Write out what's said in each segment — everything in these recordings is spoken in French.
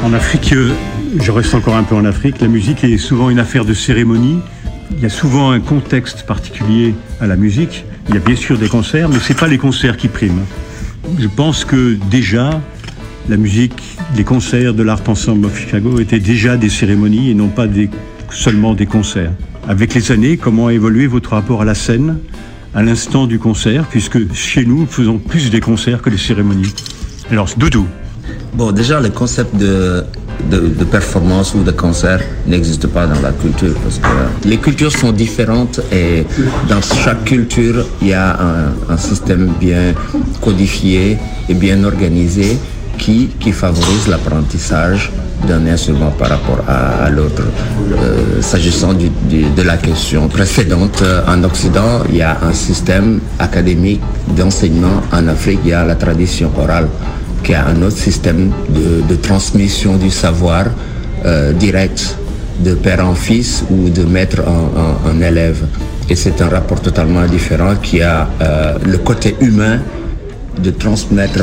En Afrique, je reste encore un peu en Afrique, la musique est souvent une affaire de cérémonie. Il y a souvent un contexte particulier à la musique. Il y a bien sûr des concerts, mais ce n'est pas les concerts qui priment. Je pense que déjà, la musique, les concerts de l'Art Ensemble of Chicago étaient déjà des cérémonies et non pas seulement des concerts. Avec les années, comment a évolué votre rapport à la scène, à l'instant du concert, puisque chez nous, nous faisons plus des concerts que des cérémonies. Alors, Doudou. Bon, déjà, le concept de performance ou de concert n'existe pas dans la culture parce que les cultures sont différentes et dans chaque culture, il y a un système bien codifié et bien organisé qui favorise l'apprentissage d'un instrument par rapport à l'autre. S'agissant de la question précédente, en Occident, il y a un système académique d'enseignement. En Afrique, il y a la tradition orale, qui a un autre système de transmission du savoir direct de père en fils ou de maître en élève. Et c'est un rapport totalement différent qui a le côté humain de transmettre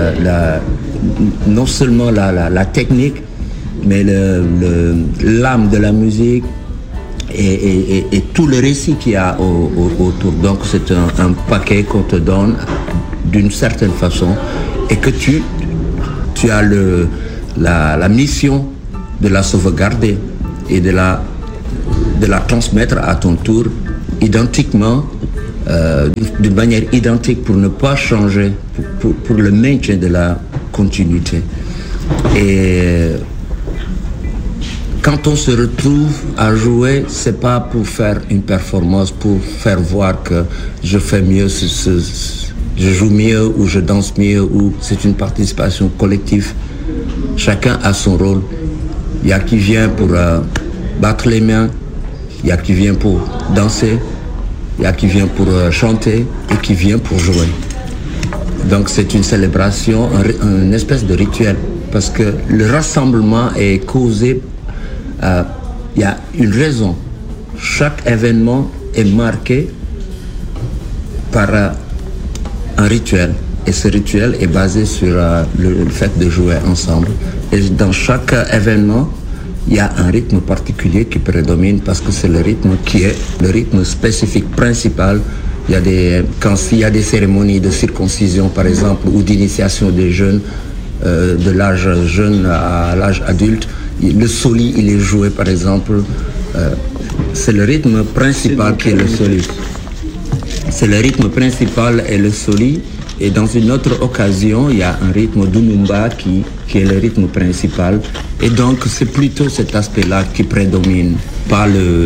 non seulement la technique, mais l'âme de la musique et tout le récit qu'il y a autour. Donc c'est un paquet qu'on te donne d'une certaine façon et que tu as la mission de la sauvegarder et de la transmettre à ton tour identiquement, d'une manière identique pour ne pas changer, pour le maintien de la continuité. Et quand on se retrouve à jouer, c'est pas pour faire une performance, pour faire voir que je fais mieux, je joue mieux ou je danse mieux, ou c'est une participation collective. Chacun a son rôle. Il y a qui vient pour battre les mains, il y a qui vient pour danser, il y a qui vient pour chanter et qui vient pour jouer. Donc c'est une célébration, une espèce de rituel, parce que le rassemblement est causé, il y a une raison. Chaque événement est marqué par un rituel, et ce rituel est basé sur le fait de jouer ensemble. Et dans chaque événement, il y a un rythme particulier qui prédomine parce que c'est le rythme qui est le rythme spécifique principal. Quand il y a des cérémonies de circoncision par exemple ou d'initiation des jeunes de l'âge jeune à l'âge adulte, le soli il est joué par exemple. C'est le rythme principal qui est le soli. C'est le rythme principal et le soli. Et dans une autre occasion, il y a un rythme d'Unumba qui est le rythme principal. Et donc, c'est plutôt cet aspect-là qui prédomine, pas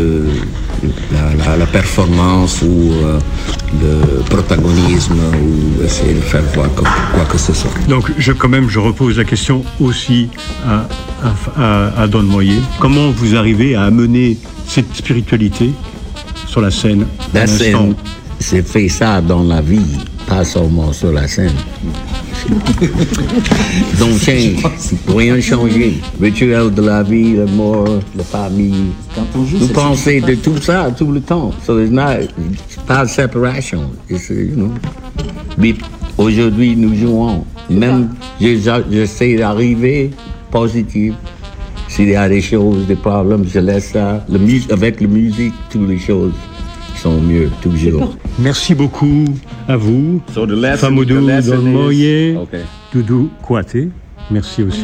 la performance ou le protagonisme ou essayer de faire voir quoi que ce soit. Donc, je repose la question aussi à Don Moyer. Comment vous arrivez à amener cette spiritualité sur la scène? La scène, c'est fait ça dans la vie. Pas seulement sur la scène. Donc, rien changer. Rituel de la vie, la mort, la famille. Vous pensez de tout ça tout le temps. So it's pas séparation. Mais aujourd'hui, nous jouons. Même, j'essaie d'arriver positif. S'il y a des choses, des problèmes, je laisse ça. Avec la musique, toutes les choses sont mieux toujours. Merci beaucoup à vous, Famodou Don Moyer, Doudou Kouaté. Merci aussi.